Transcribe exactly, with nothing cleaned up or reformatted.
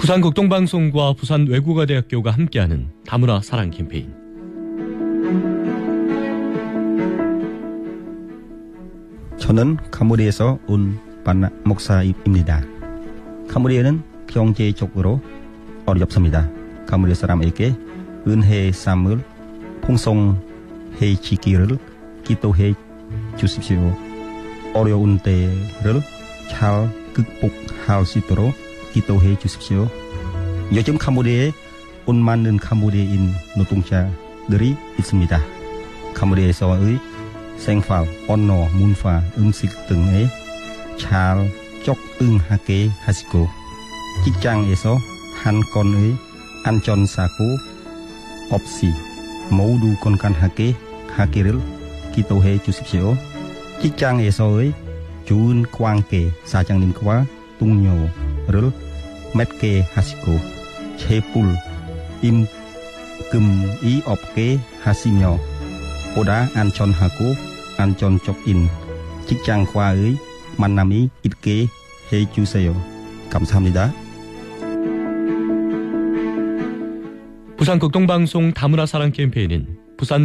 부산극동방송과 부산외국어대학교가 함께하는 다문화 사랑 캠페인. 저는 카무리에서 온 반나 목사입니다. 카무리에는 경제적으로 어렵습니다. 카무리 사람에게 은혜의 삶을 풍성해 지기를 기도해 주십시오. 어려운 때를 잘 극복할 수 있도록 기도해 주십시오. 요즘 카무리에 온 많은 카무리인 노동자들이 있습니다. 카무리에서의 생활, 언어, 문화, 음식 등에 잘 적응하게 하시고 직장에서 한 건의 안전사고 없이 모두 건강하게 하기를 기도해 주십시오. 직장에서의 좋은 관계 사장님과 동료를 맺게 하시고 재불 임금이 없게 하시며 보다 안전하고 안전적인 직장과의 만남이 있게 해주세요. 감사합니다. 부산극동방송 다문화 사랑 캠페인은